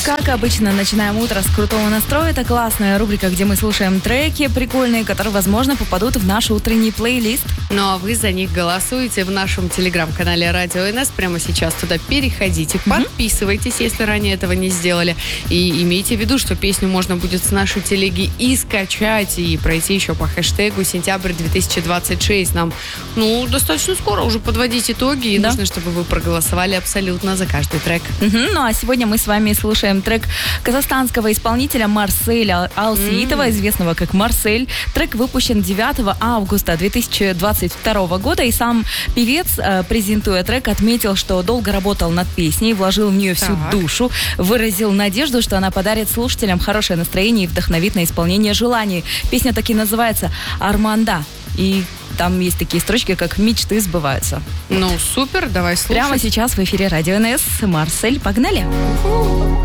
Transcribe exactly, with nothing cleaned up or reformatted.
Как обычно, начинаем утро с крутого настроя. Это классная рубрика, где мы слушаем треки прикольные, которые, возможно, попадут в наш утренний плейлист. Ну а вы за них голосуете в нашем телеграм-канале Радио эн эс. Прямо сейчас туда переходите, mm-hmm. подписывайтесь, если ранее этого не сделали. И имейте в виду, что песню можно будет с нашей телеги и скачать, и пройти еще по хэштегу сентябрь две тысячи двадцать шесть. Нам, ну, достаточно скоро уже подводить итоги. И да. нужно, чтобы вы проголосовали абсолютно за каждый трек. Mm-hmm. Ну а сегодня мы с вами слушаем трек казахстанского исполнителя Марселя Алсеитова, mm. известного как Марсель. Трек выпущен девятого августа две тысячи двадцать второго года, и сам певец, презентуя трек, отметил, что долго работал над песней, вложил в нее всю так. душу, выразил надежду, что она подарит слушателям хорошее настроение и вдохновит на исполнение желаний. Песня таки называется «Арманда», и там есть такие строчки, как «Мечты сбываются». Ну, супер, давай слушать. Прямо сейчас в эфире Радио эн эс Марсель. Погнали!